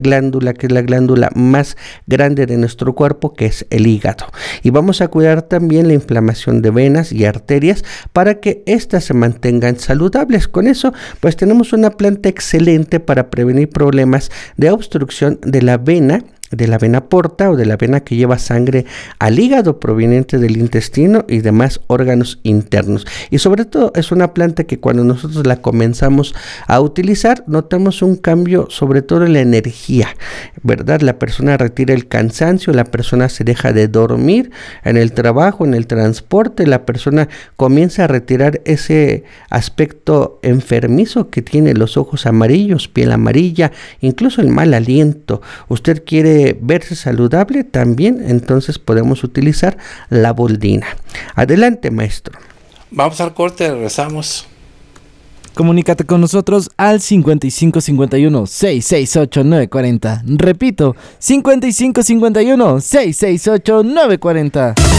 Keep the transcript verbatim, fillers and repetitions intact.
glándula, que es la glándula más grande de nuestro cuerpo, que es el hígado. Y vamos a cuidar también la inflamación de venas y arterias para que éstas se mantengan saludables. Con eso, pues tenemos una planta excelente para prevenir problemas de obstrucción de la vena, de la vena porta o de la vena que lleva sangre al hígado proveniente del intestino y demás órganos internos. Y sobre todo es una planta que cuando nosotros la comenzamos a utilizar notamos un cambio sobre todo en la energía, ¿verdad? La persona retira el cansancio, la persona se deja de dormir en el trabajo, en el transporte, la persona comienza a retirar ese aspecto enfermizo que tiene, los ojos amarillos, piel amarilla, incluso el mal aliento. Usted quiere verse saludable también, entonces podemos utilizar la boldina. Adelante, maestro. Vamos al corte, regresamos. Comunícate con nosotros al cincuenta y cinco cincuenta y uno, seiscientos sesenta y ocho, novecientos cuarenta. Repito, cincuenta y cinco cincuenta y uno, seiscientos sesenta y ocho, novecientos cuarenta.